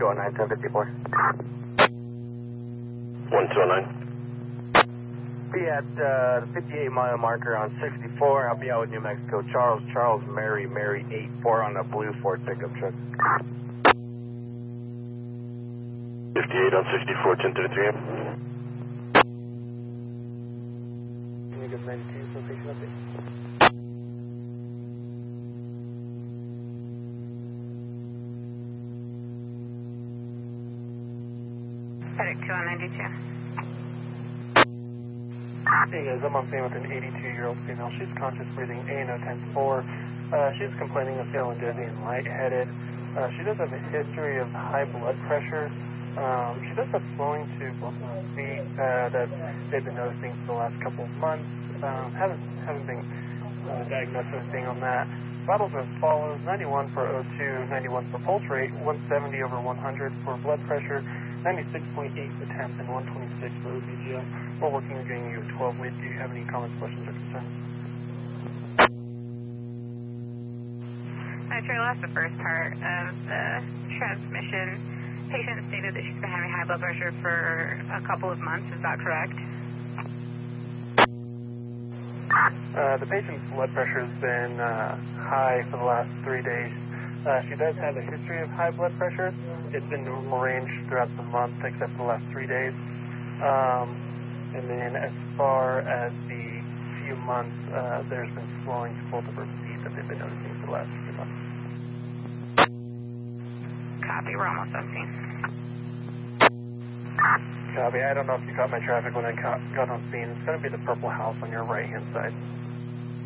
209, 1054. 1209. Be at the 58-mile marker on 64. I'll be out with New Mexico. Charles, Mary, 84 on a blue Ford pickup truck. 58 on 64, 1033. Can you give 92 location update? Heading 2 on 92. Hey guys, I'm on scene with an 82-year-old female. She's conscious breathing, ANO 10-4. She's complaining of feeling dizzy and lightheaded. She does have a history of high blood pressure. She does have swelling to both of her feet that they've been noticing for the last couple of months. Haven't been diagnosed with anything on that. Vitals are as follows: 91 for O2, 91 for pulse rate, 170 over 100 for blood pressure, 96.8 for temp, and 126 for OBGL. We're working on getting you a 12-lead. Do you have any comments, questions, or concerns? I lost the first part of the transmission. Patient stated that she's been having high blood pressure for a couple of months. Is that correct? The patient's blood pressure has been high for the last 3 days. She does have a history of high blood pressure. It's been normal range throughout the month except for the last 3 days. And then as far as the few months, there's been swelling to both of her feet that they've been noticing for the last few months. Copy. We're almost on scene. Copy. I don't know if you caught my traffic when I got on scene. It's going to be the purple house on your right-hand side.